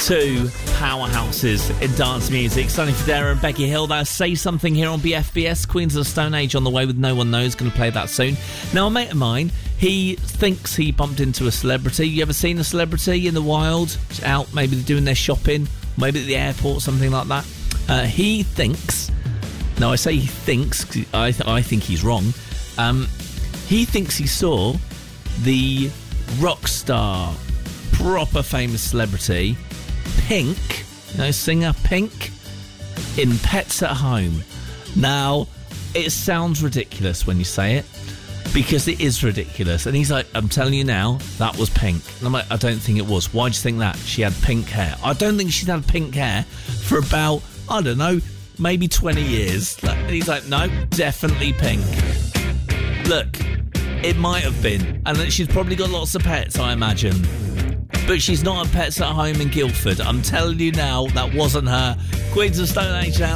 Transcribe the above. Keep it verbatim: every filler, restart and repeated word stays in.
Two powerhouses in dance music. Sonny Fodera and Becky Hill. That's Say Something here on B F B S. Queens of the Stone Age on the way with No One Knows. Going to play that soon. Now, a mate of mine, he thinks he bumped into a celebrity. You ever seen a celebrity in the wild? Out, maybe they're doing their shopping, maybe at the airport, something like that. Uh, he thinks... No, I say he thinks, 'cause I, th- I think he's wrong. Um, he thinks he saw the rock star, proper famous celebrity, Pink, you know, singer Pink, in Pets at Home. Now, it sounds ridiculous when you say it, because it is ridiculous. And he's like, I'm telling you now, that was Pink. And I'm like, I don't think it was. Why do you think that? She had pink hair. I don't think she's had pink hair for about, I don't know, maybe twenty years. And he's like, no, definitely Pink. Look, it might have been. And she's probably got lots of pets, I imagine. But she's not at Pets at Home in Guildford. I'm telling you now, that wasn't her. Queens of Stone Age now.